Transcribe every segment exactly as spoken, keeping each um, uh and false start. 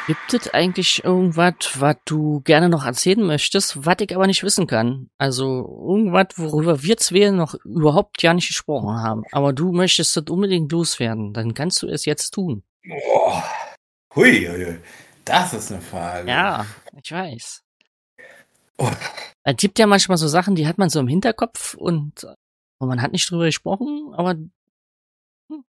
Gibt es eigentlich irgendwas, was du gerne noch erzählen möchtest, was ich aber nicht wissen kann? Also irgendwas, worüber wir zwei noch überhaupt ja nicht gesprochen haben. Aber du möchtest das unbedingt loswerden. Dann kannst du es jetzt tun. Boah. Hui, hui, hui. Das ist eine Frage. Ja, ich weiß. Oh. Es gibt ja manchmal so Sachen, die hat man so im Hinterkopf und, und man hat nicht drüber gesprochen, aber hm.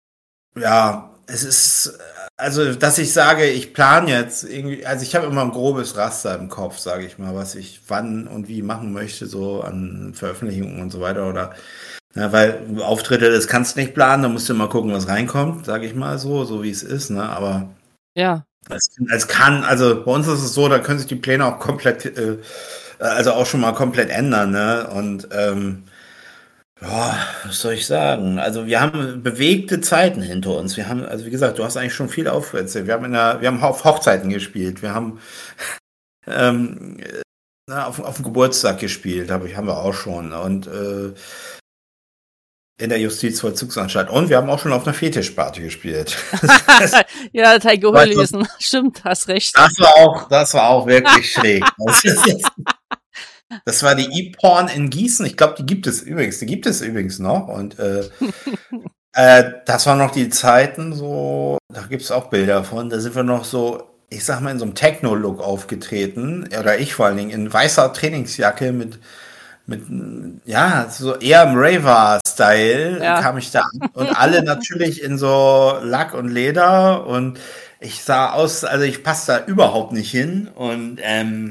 Ja, es ist, also, dass ich sage, ich plane jetzt irgendwie, also ich habe immer ein grobes Raster im Kopf, sage ich mal, was ich wann und wie machen möchte, so an Veröffentlichungen und so weiter, oder, ja, weil Auftritte, das kannst du nicht planen, da musst du mal gucken, was reinkommt, sage ich mal so, so wie es ist, ne, aber ja. es, es kann, also bei uns ist es so, da können sich die Pläne auch komplett, äh, also auch schon mal komplett ändern, ne, und, ähm, ja, was soll ich sagen? Also wir haben bewegte Zeiten hinter uns. Wir haben, also wie gesagt, du hast eigentlich schon viel aufgezählt. Wir haben in der, wir haben auf Hochzeiten gespielt. Wir haben ähm, na, auf, auf dem Geburtstag gespielt, hab ich, haben wir auch schon. Und äh, in der Justizvollzugsanstalt. Und wir haben auch schon auf einer Fetischparty gespielt. Ja, das habe ich gelesen. Stimmt, hast recht. Das war auch, das war auch wirklich schräg. Das ist jetzt, Das war die E-Porn in Gießen. Ich glaube, die gibt es übrigens. Die gibt es übrigens noch. Und äh, äh, das waren noch die Zeiten so, da gibt es auch Bilder von. Da sind wir noch so, ich sag mal, in so einem Techno-Look aufgetreten. Oder ich vor allen Dingen in weißer Trainingsjacke mit, mit ja, so eher im Raver-Style Ja. kam ich da an. Und alle natürlich in so Lack und Leder. Und ich sah aus, also ich passte da überhaupt nicht hin. Und ähm,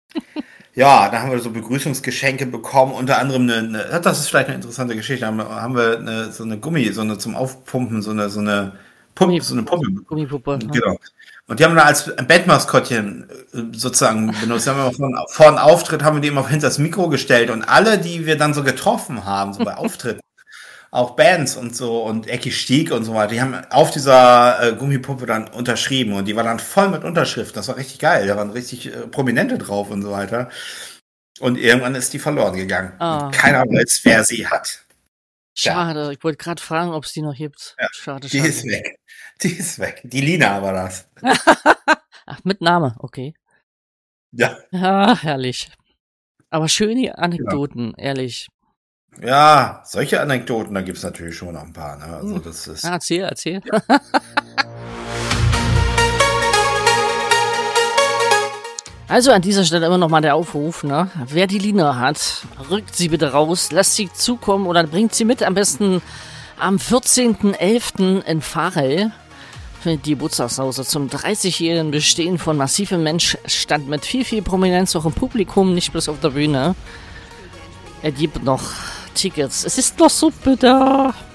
ja, da haben wir so Begrüßungsgeschenke bekommen, unter anderem eine, eine das ist vielleicht eine interessante Geschichte, haben wir, haben wir eine, so eine Gummi, so eine zum Aufpumpen, so eine, so eine Puppe, Gummi- so eine Puppe. Gummipuppe. ne? Genau. Und die haben wir als Bettmaskottchen äh, sozusagen benutzt. Die haben wir von, vor einem Auftritt haben wir die immer hinter das Mikro gestellt und alle, die wir dann so getroffen haben, so bei Auftritten, auch Bands und so und Ecki Stieg und so weiter, die haben auf dieser äh, Gummipuppe dann unterschrieben und die war dann voll mit Unterschriften. Das war richtig geil. Da waren richtig äh, Prominente drauf und so weiter. Und irgendwann ist die verloren gegangen. Ah. Und keiner weiß, wer sie hat. Schade, ich wollte gerade fragen, ob es die noch gibt. Ja, Schade, Die schade. ist weg. Die ist weg. Die Lina war das. Ach, mit Name, okay. Ja. Ja, herrlich. Aber schöne Anekdoten, ehrlich. Ja, solche Anekdoten, da gibt's natürlich schon noch ein paar. Ne? Also das ist. Ja, erzähl, erzähl. Also an dieser Stelle immer noch mal der Aufruf, ne? Wer die Lina hat, rückt sie bitte raus, lasst sie zukommen oder bringt sie mit, am besten am vierzehnten elften in Varel für die Geburtstagshause zum dreißigjährigen Bestehen von Massivem Mensch stand mit viel, viel Prominenz auch im Publikum, nicht bloß auf der Bühne. Er gibt noch Tickets. Es ist noch so bitter.